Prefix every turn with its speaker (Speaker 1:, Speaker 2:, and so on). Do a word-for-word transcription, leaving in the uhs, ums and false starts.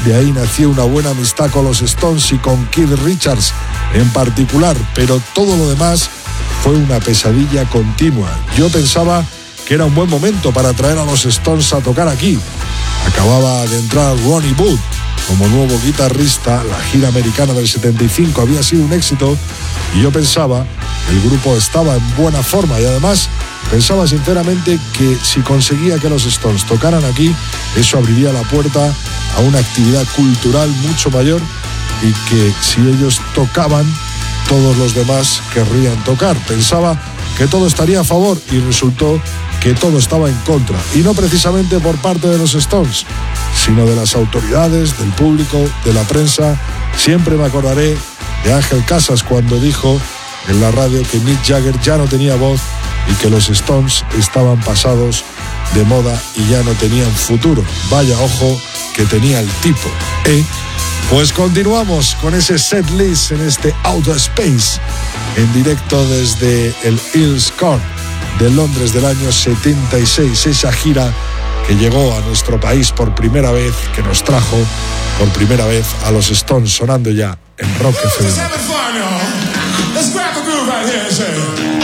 Speaker 1: De ahí nació una buena amistad con los Stones y con Keith Richards en particular, pero todo lo demás fue una pesadilla continua. Yo pensaba que era un buen momento para traer a los Stones a tocar aquí. Acababa de entrar Ronnie Wood como nuevo guitarrista, la gira americana del setenta y cinco había sido un éxito y yo pensaba que el grupo estaba en buena forma y además pensaba sinceramente que si conseguía que los Stones tocaran aquí, eso abriría la puerta a una actividad cultural mucho mayor y que si ellos tocaban, todos los demás querrían tocar. Pensaba que todo estaría a favor y resultó que todo estaba en contra, y no precisamente por parte de los Stones, sino de las autoridades, del público, de la prensa. Siempre me acordaré de Ángel Casas cuando dijo en la radio que Mick Jagger ya no tenía voz y que los Stones estaban pasados de moda y ya no tenían futuro. Vaya ojo que tenía el tipo, ¿eh? Pues continuamos con ese set list en este Outer Space, en directo desde el Earls Court de Londres del año setenta y seis, esa gira que llegó a nuestro país por primera vez, que nos trajo por primera vez a los Stones sonando ya en Rock F M.